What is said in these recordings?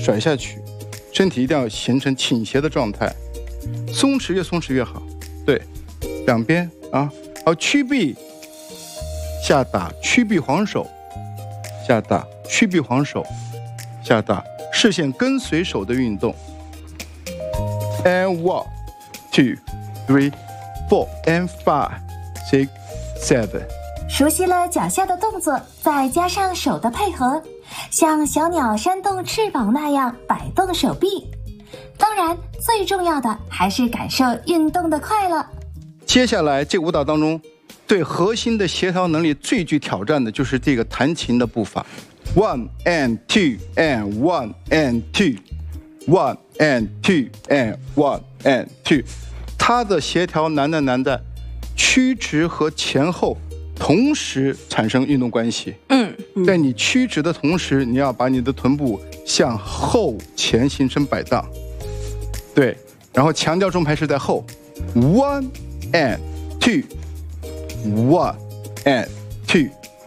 甩下去，身体一定要形成倾斜的状态，松弛越松弛越好。对，两边啊，好，屈臂下打，屈臂晃手下打，屈臂晃手下打，视线跟随手的运动。And 1, 2, 3, 4, and 5, 6, 7。 熟悉了脚下的动作，再加上手的配合，像小鸟扇动翅膀那样摆动手臂。当然，最重要的还是感受运动的快乐。 接下来，这个舞蹈当中，对核心的协调能力最具挑战的就是这个弹琴的步伐。1 and 2 and 1 and 2 1 and 2 and 1 and 2，它的协调难在曲直和前后同时产生运动关系。在你曲直的同时，你要把你的臀部向后前形成摆荡。对，然后强调重拍是在后。1 and 2 1 and 2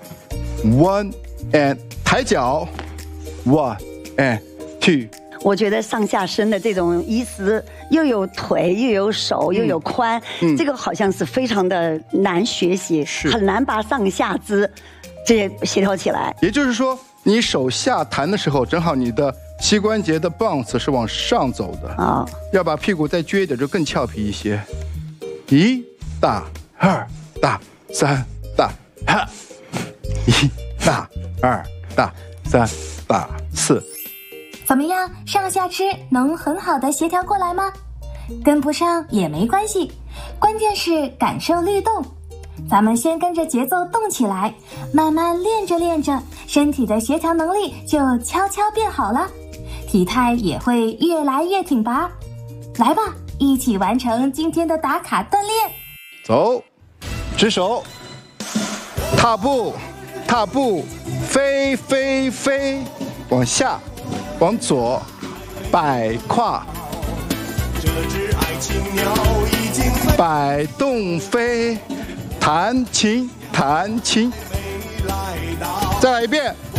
1 and 抬脚 1 and 2。 我觉得上下身的这种意思，又有腿又有手又有髋，这个好像是非常的难学习，很难把上下肢这些协调起来。 也就是说，你手下弹的时候，正好你的膝关节的 bounce 是往上走的啊，要把屁股再撅一点，就更俏皮一些。1大2大3大哈，1大2大3大4。 怎么样，上下肢能很好的协调过来吗？跟不上也没关系，关键是感受律动。咱们先跟着节奏动起来，慢慢练着练着，身体的协调能力就悄悄变好了，体态也会越来越挺拔。来吧，一起完成今天的打卡锻炼。 走，直手，踏步，踏步，飞飞飞，往下，往左，摆胯，摆动飞，弹琴，弹琴，再来一遍